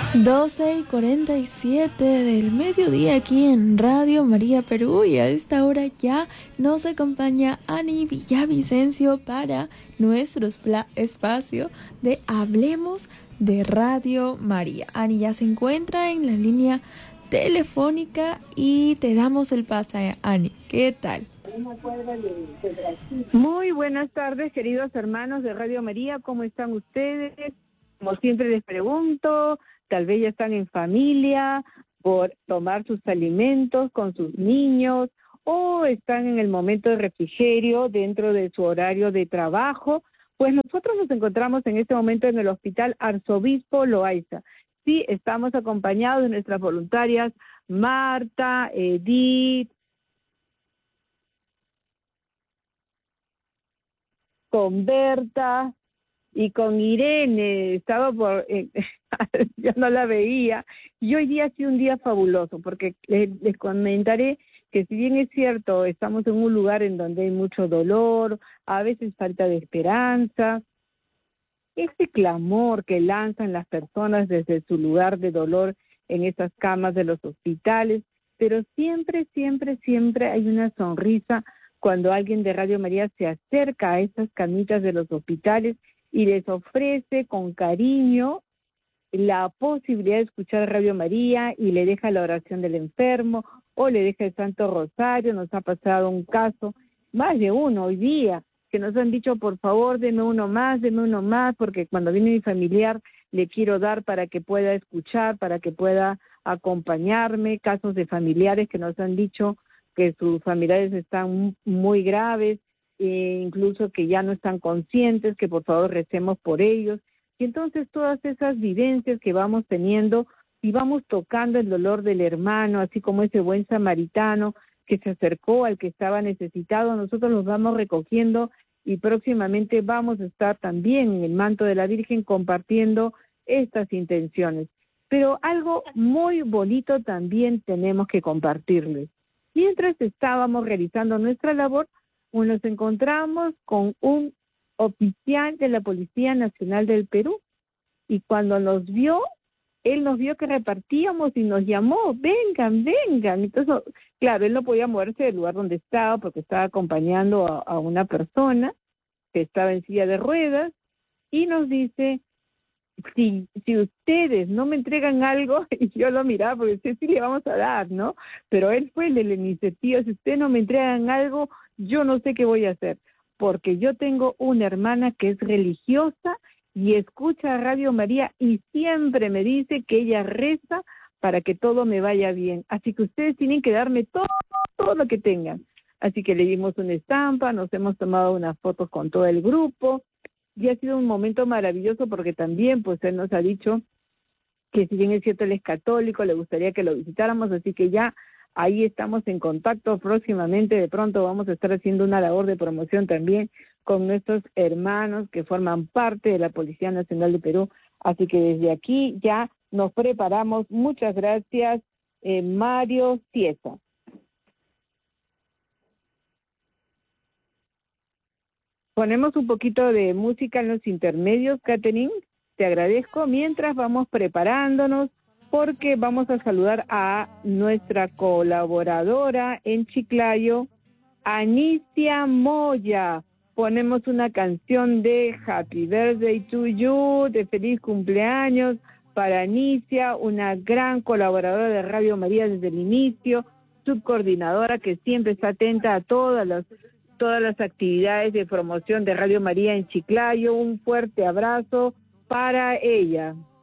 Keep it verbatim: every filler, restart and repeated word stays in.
doce y cuarenta y siete del mediodía aquí en Radio María Perú, y a esta hora ya nos acompaña Ani Villavicencio para nuestro espacio de Hablemos de Radio María. Ani ya se encuentra en la línea telefónica y te damos el pase, Ani. ¿Qué tal? Muy buenas tardes, queridos hermanos de Radio María, ¿cómo están ustedes? Como siempre les pregunto, tal vez ya están en familia por tomar sus alimentos con sus niños o están en el momento de refrigerio dentro de su horario de trabajo. Pues nosotros nos encontramos en este momento en el Hospital Arzobispo Loaiza. Sí, estamos acompañados de nuestras voluntarias Marta, Edith, con Berta y con Irene. Estaba por, eh, yo no la veía, y hoy día ha sido un día fabuloso, porque les, les comentaré que si bien es cierto, estamos en un lugar en donde hay mucho dolor, a veces falta de esperanza, ese clamor que lanzan las personas desde su lugar de dolor en esas camas de los hospitales, pero siempre, siempre, siempre hay una sonrisa cuando alguien de Radio María se acerca a esas camitas de los hospitales y les ofrece con cariño la posibilidad de escuchar Radio María y le deja la oración del enfermo o le deja el Santo Rosario. Nos ha pasado un caso, más de uno hoy día, que nos han dicho, por favor, deme uno más, deme uno más, porque cuando viene mi familiar le quiero dar para que pueda escuchar, para que pueda acompañarme. Casos de familiares que nos han dicho que sus familiares están muy graves, e incluso que ya no están conscientes, que por favor recemos por ellos. Y entonces todas esas vivencias que vamos teniendo y vamos tocando el dolor del hermano, así como ese buen samaritano que se acercó al que estaba necesitado, nosotros los vamos recogiendo y próximamente vamos a estar también en el manto de la Virgen compartiendo estas intenciones. Pero algo muy bonito también tenemos que compartirles. Mientras estábamos realizando nuestra labor, nos encontramos con un oficial de la Policía Nacional del Perú, y cuando nos vio, él nos vio que repartíamos y nos llamó, vengan, vengan. Entonces, claro, él no podía moverse del lugar donde estaba porque estaba acompañando a, a una persona que estaba en silla de ruedas, y nos dice, si, si ustedes no me entregan algo, y yo lo miraba porque sí, sí le vamos a dar, ¿no? Pero él fue el de la iniciativa, si ustedes no me entregan algo, yo no sé qué voy a hacer, porque yo tengo una hermana que es religiosa y escucha Radio María y siempre me dice que ella reza para que todo me vaya bien. Así que ustedes tienen que darme todo, todo lo que tengan. Así que le dimos una estampa, nos hemos tomado unas fotos con todo el grupo, y ha sido un momento maravilloso porque también pues él nos ha dicho que si bien es cierto él es católico, le gustaría que lo visitáramos, así que ya ahí estamos en contacto próximamente. De pronto vamos a estar haciendo una labor de promoción también con nuestros hermanos que forman parte de la Policía Nacional de Perú, así que desde aquí ya nos preparamos. Muchas gracias, eh, Mario Ciesa. Ponemos un poquito de música en los intermedios, Catherine, te agradezco, mientras vamos preparándonos, porque vamos a saludar a nuestra colaboradora en Chiclayo, Anicia Moya. Ponemos una canción de Happy Birthday to You, de feliz cumpleaños para Anicia, una gran colaboradora de Radio María desde el inicio, subcoordinadora que siempre está atenta a todas las todas las actividades de promoción de Radio María en Chiclayo. Un fuerte abrazo para ella.